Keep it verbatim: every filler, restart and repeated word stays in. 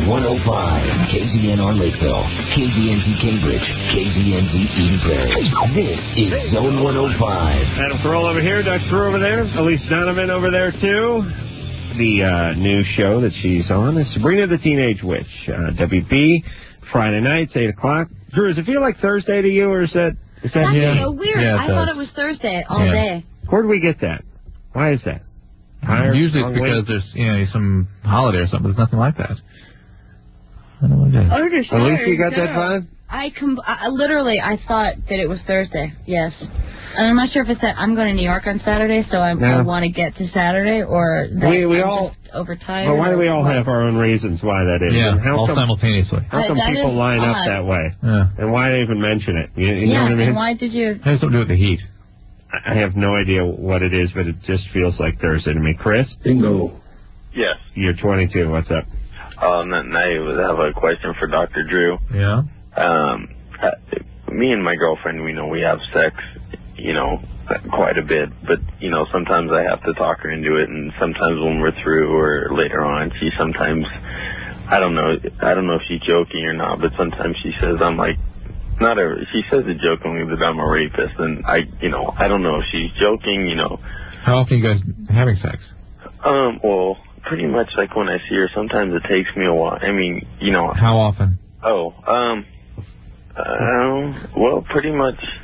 one oh five, K Z N R Lakeville, K Z N Z Cambridge, K Z N Z Eden Prairie. This is Zone one oh five. Adam Carolla over here, Doug Crew over there, Elise Donovan over there too. The uh, new show that she's on is Sabrina the Teenage Witch. Uh, W B, Friday nights, eight o'clock. Drew, does it feel like Thursday to you, or is that... Is that That's yeah. so weird. Yeah, I thought it was Thursday all yeah. day. Where do we get that? Why is that? Tired, Usually it's because week? there's you know some holiday or something. There's nothing like that. I don't know what it is. Oh, At least you got that vibe? I, com- I literally, I thought that it was Thursday, yes. And I'm not sure if it's that I'm going to New York on Saturday, so I, no. I want to get to Saturday, or that we, we I'm all, just overtired. But why do we all have our own reasons why that is? Yeah, and how all come, simultaneously. How come that people line odd. up that way? Yeah. And why even mention it? You, you yeah, know what I mean? and why did you... It has something to do with the heat. I have no idea what it is, but it just feels like Thursday to me. Chris? Bingo. Yes. You're twenty-two. What's up? Um, and I have a question for Doctor Drew. Yeah. Um, uh, me and my girlfriend, we know we have sex, you know, quite a bit, but, you know, sometimes I have to talk her into it, and sometimes when we're through or later on, she sometimes, I don't know, I don't know if she's joking or not, but sometimes she says I'm like, not a, she says it jokingly that I'm a rapist, and I, you know, I don't know if she's joking, you know. How often are you guys having sex? Um, well, pretty much like when I see her, sometimes it takes me a while. I mean, you know. How often? Oh, um, uh, well, pretty much